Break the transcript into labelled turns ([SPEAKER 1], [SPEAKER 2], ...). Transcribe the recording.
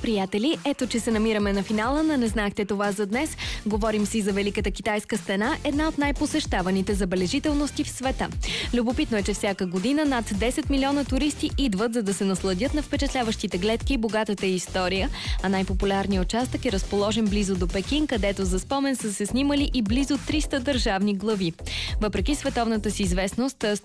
[SPEAKER 1] приятели! Ето, че се намираме на финала на Не знаехте това за днес. Говорим си за Великата китайска стена, една от най-посещаваните забележителности в света. Любопитно е, че всяка година над 10 милиона туристи идват, за да се насладят на впечатляващите гледки и богатата история, а най-популярният участък е разположен близо до Пекин, където за спомен са се снимали и близо 300 държавни глави. Въпреки световната си известност,